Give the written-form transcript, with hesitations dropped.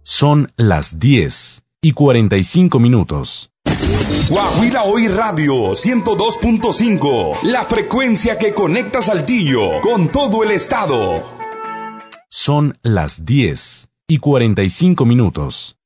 Son las 10:45. Guajira Hoy Radio 102.5, la frecuencia que conecta Saltillo con todo el estado. Son las 10:45.